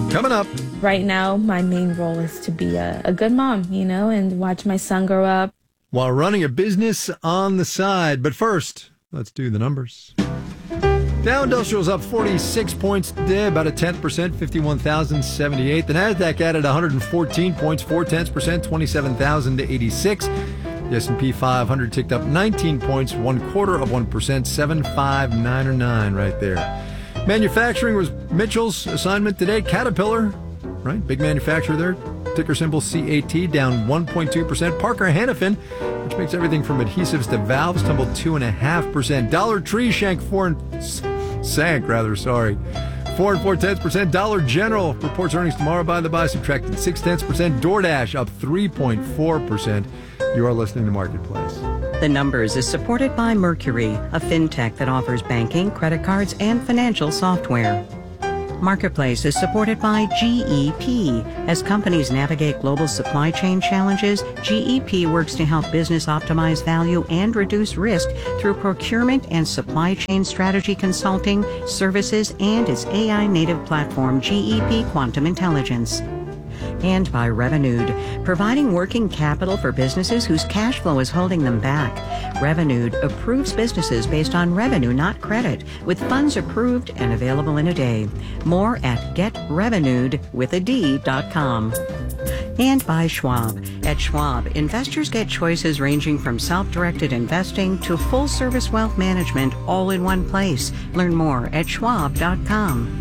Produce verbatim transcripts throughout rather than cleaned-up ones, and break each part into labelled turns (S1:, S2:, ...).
S1: Coming up.
S2: Right now, my main role is to be a, a good mom, you know, and watch my son grow up.
S1: While running a business on the side. But first, let's do the numbers. Dow Industrial's up forty-six points today, about a tenth percent, fifty-one thousand seventy-eight. The Nasdaq added one hundred fourteen points, four tenths percent, twenty-seven thousand eighty-six. The S and P five hundred ticked up nineteen points, one quarter of one percent, seven five nine nine right there. Manufacturing was Mitchell's assignment today. Caterpillar, right? Big manufacturer there. Ticker symbol C A T, down one point two percent. Parker Hannifin, which makes everything from adhesives to valves, tumbled two point five percent. Dollar Tree sank four and sank, rather, sorry. Four and four tenths percent. Dollar General reports earnings tomorrow, by the by, subtracted six tenths percent. DoorDash up three point four percent. You are listening to Marketplace.
S3: The Numbers is supported by Mercury, a fintech that offers banking, credit cards, and financial software. Marketplace is supported by G E P. As companies navigate global supply chain challenges, G E P works to help business optimize value and reduce risk through procurement and supply chain strategy consulting, services, and its A I-native platform, G E P Quantum Intelligence. And by Revenued, providing working capital for businesses whose cash flow is holding them back. Revenued approves businesses based on revenue, not credit, with funds approved and available in a day. More at get revenued with a D dot com. And by Schwab. At Schwab, investors get choices ranging from self-directed investing to full-service wealth management all in one place. Learn more at schwab dot com.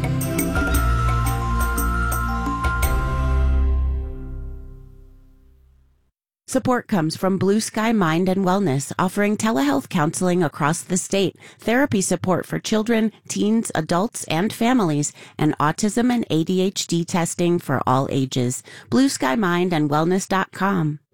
S4: Support comes from Blue Sky Mind and Wellness, offering telehealth counseling across the state, therapy support for children, teens, adults, and families, and autism and A D H D testing for all ages. blue sky mind and wellness dot com.